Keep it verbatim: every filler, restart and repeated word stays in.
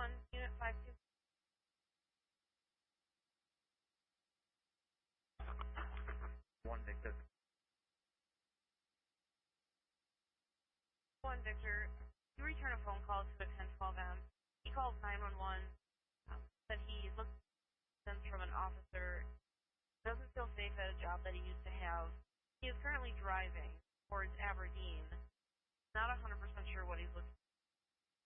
one, Unit five two. One Victor. One Victor. You return a phone call to the ten twelve M. He called nine one one. Um, said he looked at them from an officer. Doesn't feel safe at a job that he used to have. He is currently driving towards Aberdeen. Not one hundred percent sure what he's looking